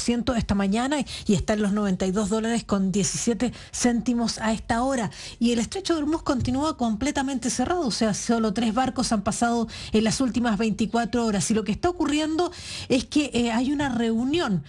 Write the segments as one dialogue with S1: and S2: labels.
S1: 1% esta mañana y está en los $92.17 a esta hora. Y el estrecho de Hormuz continúa completamente cerrado, o sea, solo 3 barcos han pasado en las últimas 24 horas. Y lo que está ocurriendo es que hay una reunión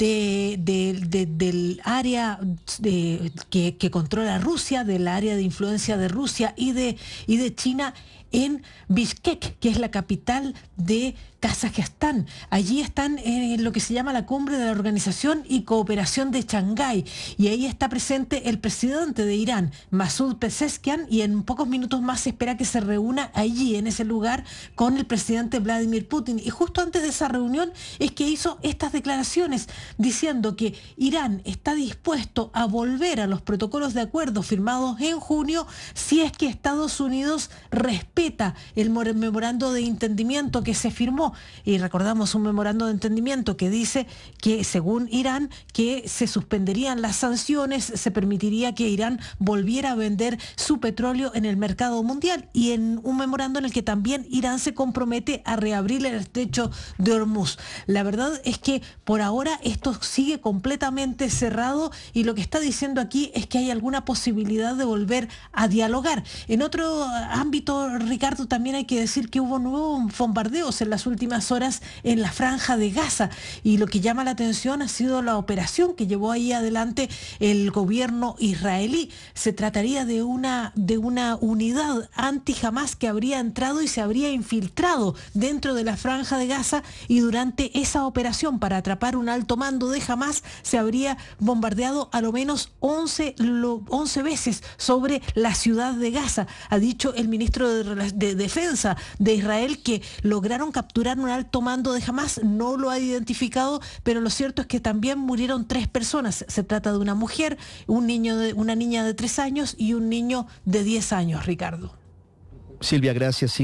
S1: del área que controla Rusia, del área de influencia de Rusia y de China en Bishkek, que es la capital de Kazajistán. Allí están en lo que se llama la cumbre de la Organización y Cooperación de Shanghái, y ahí está presente el presidente de Irán, Masoud Pezeshkian, y en pocos minutos más se espera que se reúna allí, en ese lugar, con el presidente Vladimir Putin. Y justo antes de esa reunión es que hizo estas declaraciones, diciendo que Irán está dispuesto a volver a los protocolos de acuerdo firmados en junio si es que Estados Unidos respeta el memorando de entendimiento que se firmó. Y recordamos un memorando de entendimiento que dice que, según Irán, que se suspenderían las sanciones, se permitiría que Irán volviera a vender su petróleo en el mercado mundial, y en un memorando en el que también Irán se compromete a reabrir el estrecho de Hormuz. La verdad es que por ahora esto sigue completamente cerrado, y lo que está diciendo aquí es que hay alguna posibilidad de volver a dialogar. En otro ámbito, Ricardo, también hay que decir que hubo nuevos bombardeos en las últimas horas en la Franja de Gaza, y lo que llama la atención ha sido la operación que llevó ahí adelante el gobierno israelí. Se trataría de una unidad anti-Hamás que habría entrado y se habría infiltrado dentro de la Franja de Gaza, y durante esa operación para atrapar un alto mando de Hamás se habría bombardeado a lo menos 11 veces sobre la ciudad de Gaza. Ha dicho el ministro de Defensa de Israel que lograron capturar un alto mando de Hamás, no lo ha identificado, pero lo cierto es que también murieron 3 personas. Se trata de una mujer, una niña de 3 años y un niño de 10 años, Ricardo.
S2: Silvia, gracias.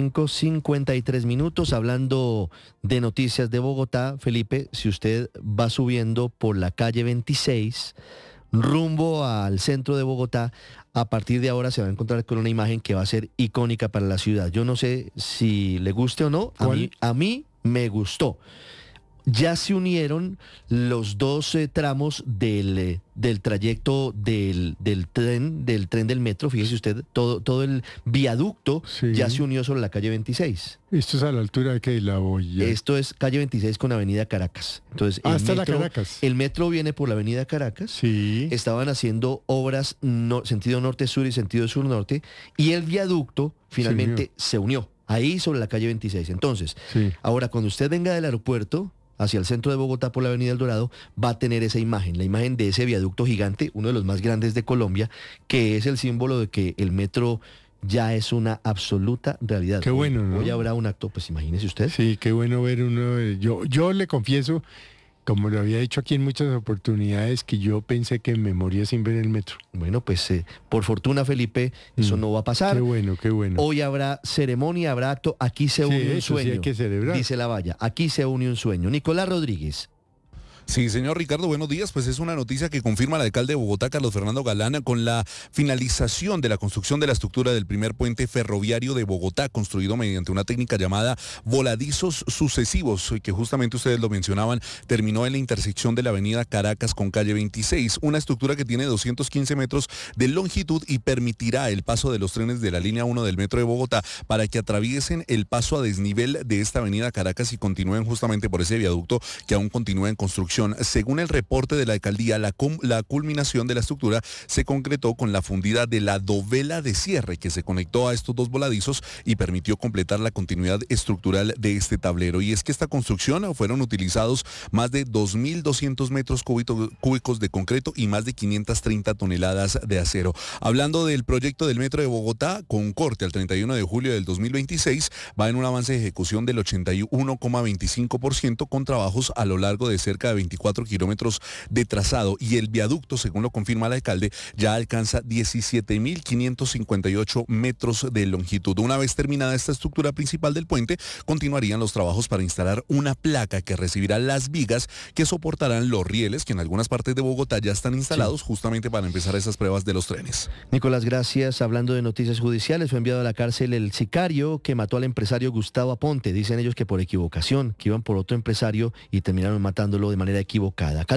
S2: 5:53. Hablando de noticias de Bogotá, Felipe, si usted va subiendo por la calle 26, rumbo al centro de Bogotá, a partir de ahora se va a encontrar con una imagen que va a ser icónica para la ciudad. Yo no sé si le guste o no, a mí me gustó. Ya se unieron los 2 tramos del trayecto del tren del metro. Fíjese usted, todo el viaducto ya se unió sobre la calle 26.
S3: ¿Esto es a la altura de qué? ¿De la Boya?
S2: Esto es calle 26 con avenida Caracas. Entonces,
S3: hasta la Caracas.
S2: El metro viene por la avenida Caracas.
S3: Sí.
S2: Estaban haciendo obras sentido norte-sur y sentido sur-norte, y el viaducto finalmente se unió ahí sobre la calle 26. Entonces, ahora cuando usted venga del aeropuerto hacia el centro de Bogotá por la avenida El Dorado, va a tener esa imagen, la imagen de ese viaducto gigante, uno de los más grandes de Colombia, que es el símbolo de que el metro ya es una absoluta realidad.
S3: Qué bueno, ¿no?
S2: Hoy habrá un acto, pues imagínese usted.
S3: Sí, qué bueno ver uno. Yo le confieso, como lo había dicho aquí en muchas oportunidades, que yo pensé que me moría sin ver el metro.
S2: Bueno, pues por fortuna, Felipe, eso no va a pasar.
S3: Qué bueno, qué bueno.
S2: Hoy habrá ceremonia, habrá acto. Aquí se une un sueño.
S3: Sí, hay que celebrar.
S2: Dice la valla. Aquí se une un sueño. Nicolás Rodríguez.
S4: Sí, señor Ricardo, buenos días. Pues es una noticia que confirma el alcalde de Bogotá, Carlos Fernando Galán, con la finalización de la construcción de la estructura del primer puente ferroviario de Bogotá, construido mediante una técnica llamada voladizos sucesivos, que justamente ustedes lo mencionaban, terminó en la intersección de la avenida Caracas con calle 26, una estructura que tiene 215 metros de longitud y permitirá el paso de los trenes de la línea 1 del metro de Bogotá para que atraviesen el paso a desnivel de esta avenida Caracas y continúen justamente por ese viaducto que aún continúa en construcción. Según el reporte de la alcaldía, la culminación de la estructura se concretó con la fundida de la dovela de cierre que se conectó a estos 2 voladizos y permitió completar la continuidad estructural de este tablero. Y es que esta construcción fueron utilizados más de 2.200 metros cúbicos de concreto y más de 530 toneladas de acero. Hablando del proyecto del metro de Bogotá, con corte al 31 de julio del 2026, va en un avance de ejecución del 81,25% con trabajos a lo largo de cerca de 24 kilómetros de trazado, y el viaducto, según lo confirma el alcalde, ya alcanza 17.558 metros de longitud. Una vez terminada esta estructura principal del puente, continuarían los trabajos para instalar una placa que recibirá las vigas que soportarán los rieles que en algunas partes de Bogotá ya están instalados justamente para empezar esas pruebas de los trenes.
S2: Nicolás, gracias. Hablando de noticias judiciales, fue enviado a la cárcel el sicario que mató al empresario Gustavo Aponte. Dicen ellos que por equivocación, que iban por otro empresario y terminaron matándolo de manera equivocada.